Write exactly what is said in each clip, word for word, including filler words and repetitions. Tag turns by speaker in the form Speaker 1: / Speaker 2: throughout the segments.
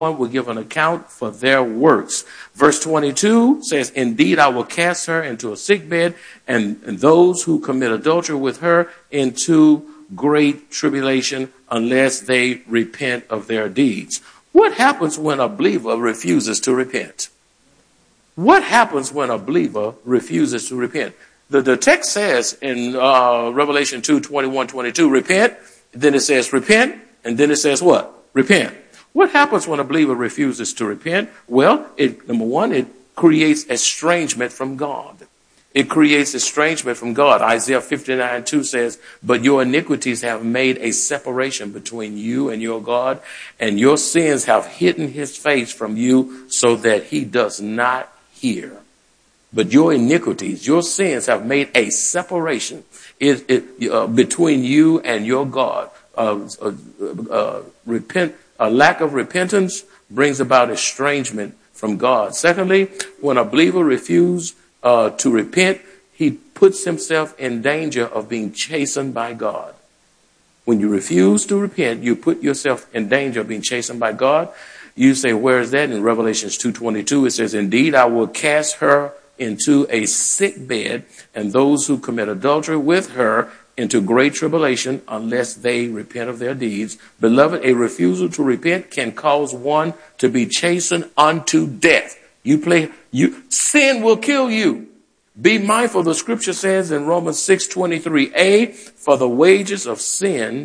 Speaker 1: will give an account for their works. Verse twenty-two says, indeed, I will cast her into a sick bed, and, and those who commit adultery with her into great tribulation, unless they repent of their deeds. What happens when a believer refuses to repent? What happens when a believer refuses to repent? The, the text says in uh, Revelation two, twenty-one, twenty-two, repent. Then it says repent. And then it says what? Repent. What happens when a believer refuses to repent? Well, it, number one, it creates estrangement from God. It creates estrangement from God. Isaiah fifty-nine, two says, but your iniquities have made a separation between you and your God, and your sins have hidden his face from you so that he does not hear. But your iniquities, your sins have made a separation it, it, uh, between you and your God. Uh, uh, uh, repent, a lack of repentance brings about estrangement from God. Secondly, when a believer refuses uh, to repent, he puts himself in danger of being chastened by God. When you refuse to repent, you put yourself in danger of being chastened by God. You say, where is that? In Revelations two twenty-two, it says, indeed, I will cast her into a sick bed, and those who commit adultery with her into great tribulation, unless they repent of their deeds. Beloved, a refusal to repent can cause one to be chastened unto death. You play, you, sin will kill you. Be mindful, the scripture says in Romans six twenty-three a, for the wages of sin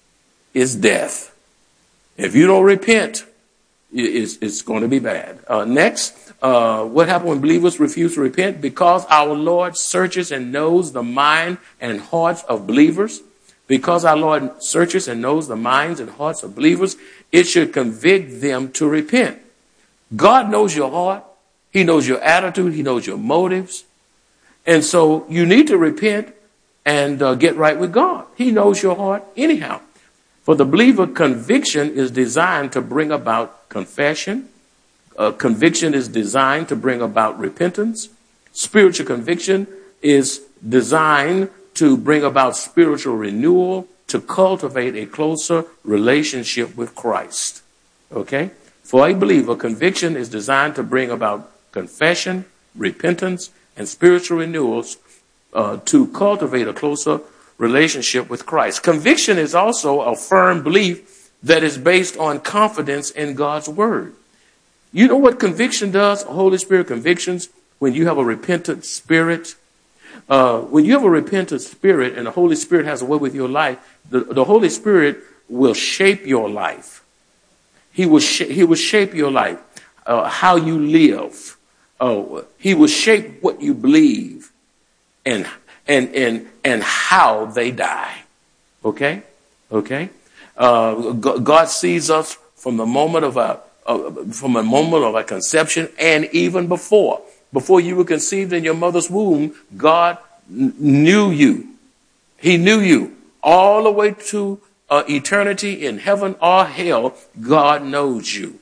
Speaker 1: is death. If you don't repent, it's, it's going to be bad. Uh, next, uh, what happened when believers refuse to repent? Because our Lord searches and knows the mind and hearts of believers. Because our Lord searches and knows the minds and hearts of believers, it should convict them to repent. God knows your heart. He knows your attitude. He knows your motives. And so you need to repent and uh, get right with God. He knows your heart anyhow. For the believer, conviction is designed to bring about confession. Uh, conviction is designed to bring about repentance. Spiritual conviction is designed to bring about spiritual renewal, to cultivate a closer relationship with Christ. Okay? For a believer, conviction is designed to bring about confession, repentance, and spiritual renewals uh, to cultivate a closer relationship with Christ. Conviction is also a firm belief that is based on confidence in God's word. You know what conviction does? Holy Spirit convictions, when you have a repentant spirit, uh, when you have a repentant spirit and the Holy Spirit has a way with your life, the, the Holy Spirit will shape your life. He will, sh- he will shape your life, uh, how you live. Oh, he will shape what you believe and, and, and, and how they die. Okay? Okay? Uh, God sees us from the moment of a, uh, from a moment of a conception and even before. Before you were conceived in your mother's womb, God n- knew you. He knew you all the way to uh, eternity in heaven or hell. God knows you.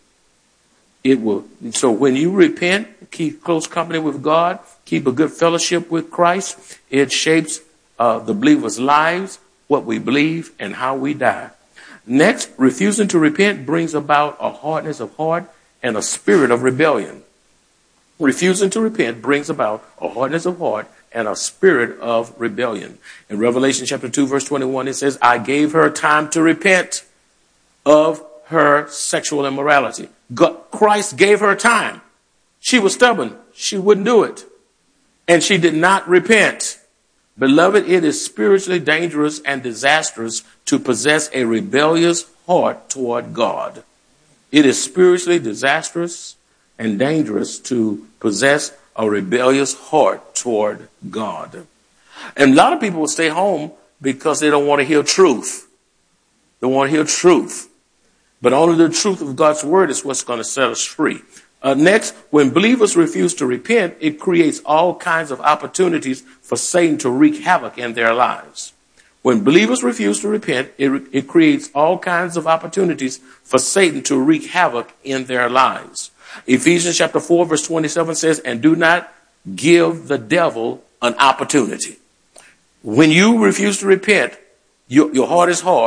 Speaker 1: It will. So when you repent, keep close company with God, keep a good fellowship with Christ, it shapes uh, the believer's lives, what we believe, and how we die. Next, refusing to repent brings about a hardness of heart and a spirit of rebellion. Refusing to repent brings about a hardness of heart and a spirit of rebellion. In Revelation chapter two, verse twenty-one, it says, I gave her time to repent of her sexual immorality. God, Christ gave her time. She was stubborn. She wouldn't do it. And she did not repent. Beloved, it is spiritually dangerous and disastrous to possess a rebellious heart toward God. It is spiritually disastrous and dangerous to possess a rebellious heart toward God. And a lot of people will stay home because they don't want to hear truth. They want to hear truth. But only the truth of God's word is what's going to set us free. Uh, next, when believers refuse to repent, it creates all kinds of opportunities for Satan to wreak havoc in their lives. When believers refuse to repent, it, it creates all kinds of opportunities for Satan to wreak havoc in their lives. Ephesians chapter four, verse twenty-seven says, and do not give the devil an opportunity. When you refuse to repent, your, your heart is hard,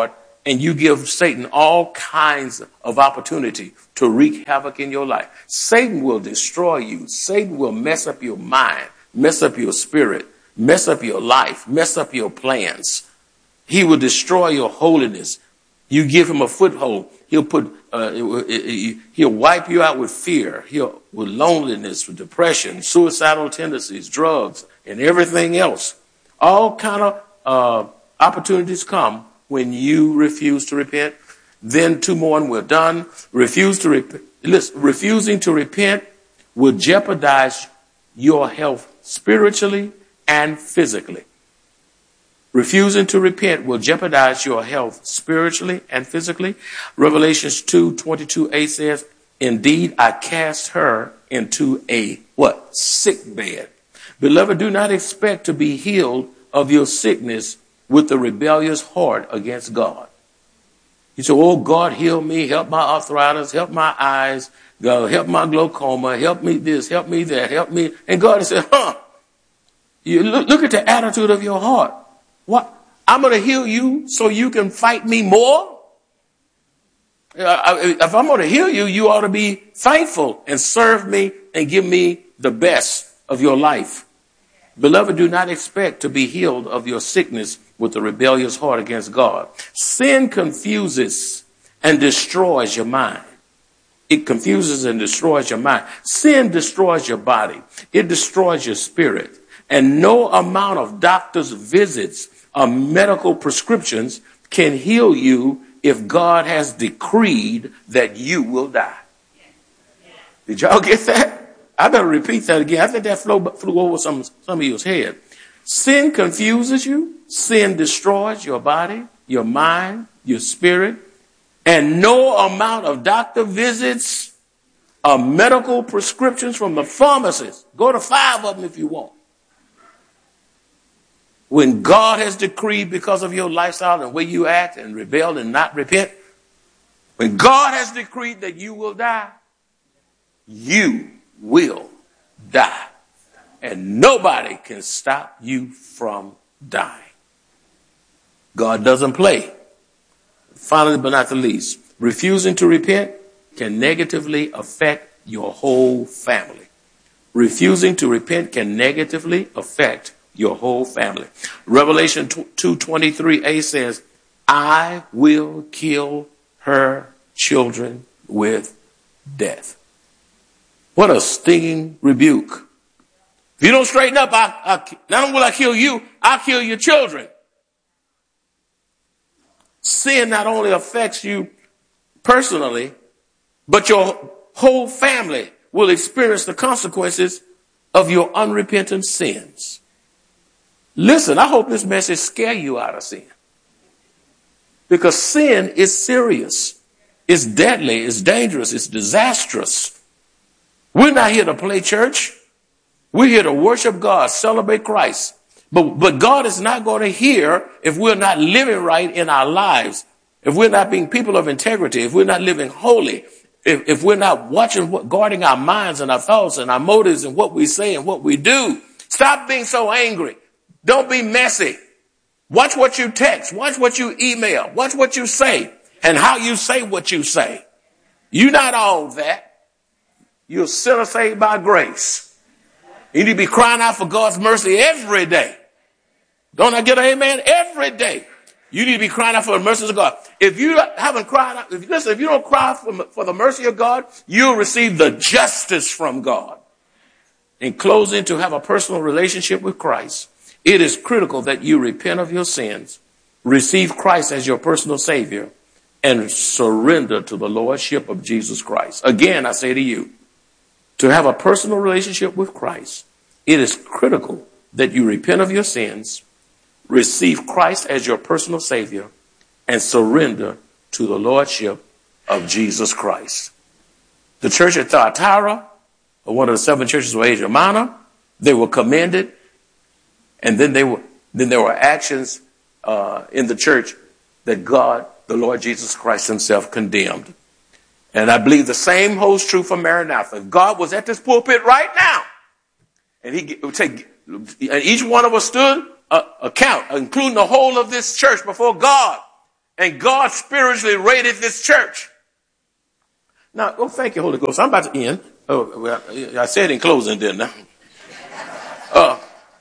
Speaker 1: and you give Satan all kinds of opportunity to wreak havoc in your life, Satan will destroy you. Satan will mess up your mind, mess up your spirit, mess up your life, mess up your plans. He will destroy your holiness. You give him a foothold. He'll put, uh, he'll wipe you out with fear, he'll, with loneliness, with depression, suicidal tendencies, drugs, and everything else. All kind of uh, opportunities come when you refuse to repent. Then two more and we're done. Refuse to repent. Listen, refusing to repent will jeopardize your health spiritually and physically. Refusing to repent will jeopardize your health spiritually and physically. Revelations two twenty-two a says, indeed, I cast her into a what? Sick bed. Beloved, do not expect to be healed of your sickness with a rebellious heart against God. You say, oh, God, heal me, help my arthritis, help my eyes, God, help my glaucoma, help me this, help me that, help me. And God said, huh, you look, look at the attitude of your heart. What? I'm going to heal you so you can fight me more? If I'm going to heal you, you ought to be thankful and serve me and give me the best of your life. Beloved, do not expect to be healed of your sickness with a rebellious heart against God. Sin confuses and destroys your mind. It confuses and destroys your mind. Sin destroys your body. It destroys your spirit. And no amount of doctor's visits or medical prescriptions can heal you if God has decreed that you will die. Did y'all get that? I better repeat that again. I think that flew, flew over some, some of your head. Sin confuses you. Sin destroys your body, your mind, your spirit. And no amount of doctor visits or medical prescriptions from the pharmacist. Go to five of them if you want. When God has decreed because of your lifestyle and where you act and rebel and not repent, when God has decreed that you will die, you will die. And nobody can stop you from dying. God doesn't play. Finally, but not the least, refusing to repent can negatively affect your whole family. Refusing to repent can negatively affect your whole family. Revelation two twenty-three a says, I will kill her children with death. What a stinging rebuke. If you don't straighten up, I, I, not only will I kill you, I'll kill your children. Sin not only affects you personally, but your whole family will experience the consequences of your unrepentant sins. Listen, I hope this message scare you out of sin. Because sin is serious. It's deadly. It's dangerous. It's disastrous. We're not here to play church. We're here to worship God, celebrate Christ. But, but God is not going to hear if we're not living right in our lives, if we're not being people of integrity, if we're not living holy, if, if we're not watching, what, guarding our minds and our thoughts and our motives and what we say and what we do. Stop being so angry. Don't be messy. Watch what you text. Watch what you email. Watch what you say and how you say what you say. You're not all that. You're a sinner saved by grace. You need to be crying out for God's mercy every day. Don't I get an amen? Every day. You need to be crying out for the mercies of God. If you haven't cried out, if, listen, if you don't cry for, for the mercy of God, you'll receive the justice from God. In closing, to have a personal relationship with Christ, it is critical that you repent of your sins, receive Christ as your personal Savior, and surrender to the Lordship of Jesus Christ. Again, I say to you, to have a personal relationship with Christ, it is critical that you repent of your sins, receive Christ as your personal Savior, and surrender to the Lordship of Jesus Christ. The church at Thyatira, or one of the seven churches of Asia Minor, they were commended. And then they were, then there were actions uh, in the church that God, the Lord Jesus Christ himself, condemned. And I believe the same holds true for Maranatha. If God was at this pulpit right now, and he would take, and each one of us stood uh, account, including the whole of this church before God, And God spiritually rated this church. Now, oh, thank you, Holy Ghost. I'm about to end. Oh, well, I said in closing, didn't I? Uh,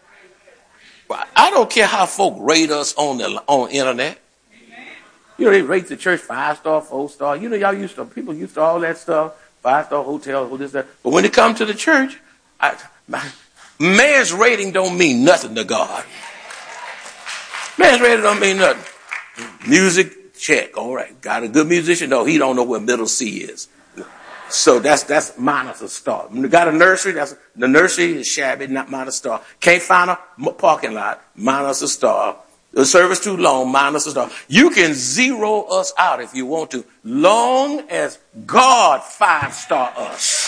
Speaker 1: I don't care how folk rate us on the on internet. You know, they rate the church five star, four star. You know, y'all used to, people used to all that stuff, five star hotels, all this, that. But when it comes to the church, I, my, man's rating don't mean nothing to God. Man's rating don't mean nothing. Music, check. All right. Got a good musician? No, he don't know where middle C is. So that's that's minus a star. Got a nursery? That's the nursery is shabby, not minus a star. Can't find a parking lot? Minus a star. The service too long? Minus a star. You can zero us out if you want to, long as God five star us.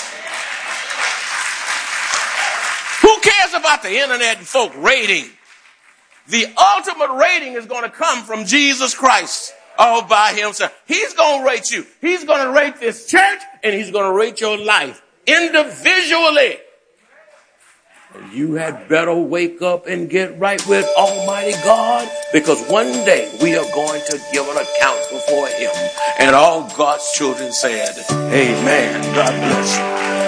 Speaker 1: Who cares about the internet and folk rating? The ultimate rating is going to come from Jesus Christ. All by himself. He's going to rate you. He's going to rate this church, and he's going to rate your life individually. And you had better wake up and get right with Almighty God, because one day we are going to give an account before him. And all God's children said, amen. God bless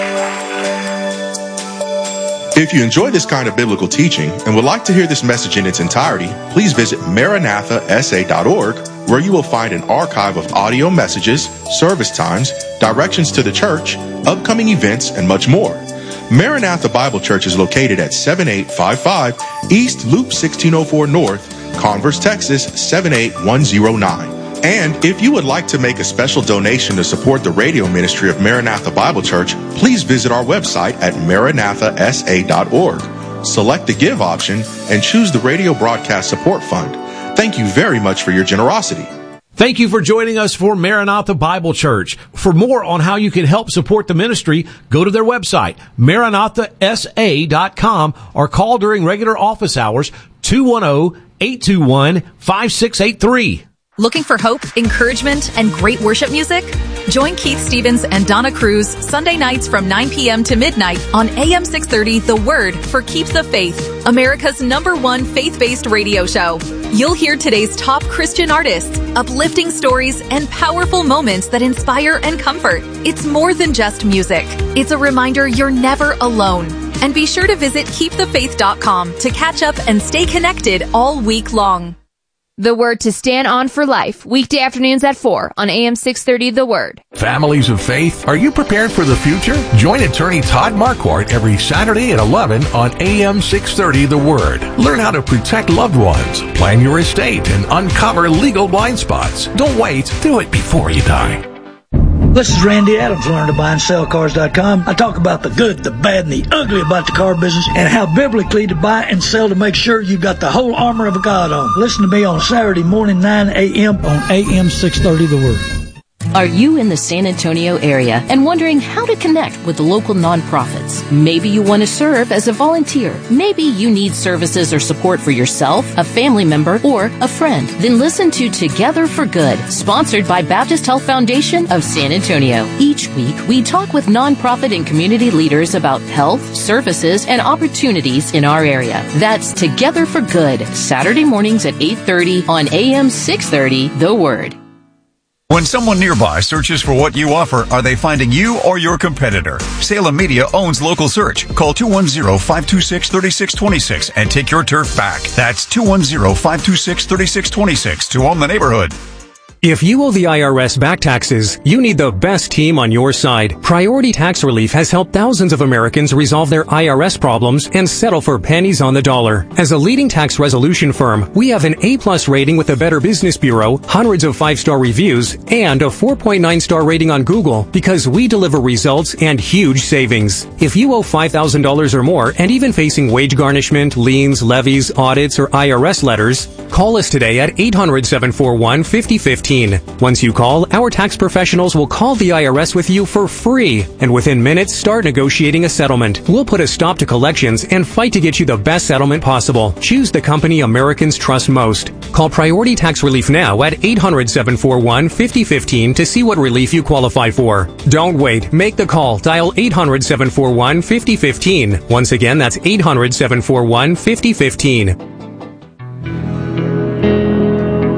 Speaker 1: you.
Speaker 2: If you enjoy this kind of biblical teaching and would like to hear this message in its entirety, please visit maranatha s a dot org, where you will find an archive of audio messages, service times, directions to the church, upcoming events, and much more. Maranatha Bible Church is located at seventy-eight fifty-five East Loop sixteen oh four North, Converse, Texas seven eight one oh nine. And if you would like to make a special donation to support the radio ministry of Maranatha Bible Church, please visit our website at maranatha s a dot org. Select the Give option and choose the Radio Broadcast Support Fund. Thank you very much for your generosity.
Speaker 3: Thank you for joining us for Maranatha Bible Church. For more on how you can help support the ministry, go to their website, maranatha s a dot com, or call during regular office hours, two one zero, eight two one, five six eight three.
Speaker 4: Looking for hope, encouragement, and great worship music? Join Keith Stevens and Donna Cruz Sunday nights from nine p.m. to midnight on A M six thirty The Word for Keep the Faith, America's number one faith-based radio show. You'll hear today's top Christian artists, uplifting stories, and powerful moments that inspire and comfort. It's more than just music. It's a reminder you're never alone. And be sure to visit keep the faith dot com to catch up and stay connected all week long.
Speaker 5: The Word to Stand On for Life, weekday afternoons at four on A M six thirty The Word.
Speaker 6: Families of faith, are you prepared for the future? Join attorney Todd Marquardt every Saturday at eleven on A M six thirty The Word. Learn how to protect loved ones, plan your estate, and uncover legal blind spots. Don't wait, do it before you die.
Speaker 7: This is Randy Adams, learn to buy and sell cars dot com. I talk about the good, the bad, and the ugly about the car business and how biblically to buy and sell to make sure you've got the whole armor of God on. Listen to me on Saturday morning, nine a.m. on A M six thirty The Word.
Speaker 8: Are you in the San Antonio area and wondering how to connect with the local nonprofits? Maybe you want to serve as a volunteer. Maybe you need services or support for yourself, a family member, or a friend. Then listen to Together for Good, sponsored by Baptist Health Foundation of San Antonio. Each week, we talk with nonprofit and community leaders about health, services, and opportunities in our area. That's Together for Good, Saturday mornings at eight thirty on A M six thirty The Word.
Speaker 9: When someone nearby searches for what you offer, are they finding you or your competitor? Salem Media owns Local Search. Call two one zero, five two six, three six two six and take your turf back. That's two one zero, five two six, three six two six to own the neighborhood.
Speaker 10: If you owe the I R S back taxes, you need the best team on your side. Priority Tax Relief has helped thousands of Americans resolve their I R S problems and settle for pennies on the dollar. As a leading tax resolution firm, we have an A-plus rating with the Better Business Bureau, hundreds of five-star reviews, and a four point nine star rating on Google because we deliver results and huge savings. If you owe five thousand dollars or more and even facing wage garnishment, liens, levies, audits, or I R S letters, call us today at eight hundred, seven four one, five oh one five. Once you call, our tax professionals will call the I R S with you for free, and within minutes start negotiating a settlement. We'll put a stop to collections and fight to get you the best settlement possible. Choose the company Americans trust most. Call Priority Tax Relief now at eight hundred, seven four one, five oh one five to see what relief you qualify for. Don't wait. Make the call. Dial eight hundred, seven four one, five oh one five. Once again, that's eight hundred, seven four one, five oh one five.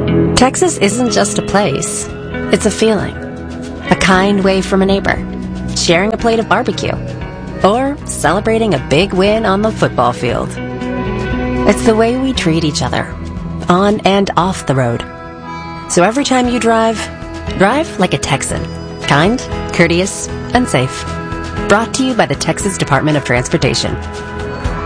Speaker 11: Texas isn't just a place. It's a feeling. A kind wave from a neighbor. Sharing a plate of barbecue. Or celebrating a big win on the football field. It's the way we treat each other. On and off the road. So every time you drive, drive like a Texan. Kind, courteous, and safe. Brought to you by the Texas Department of Transportation.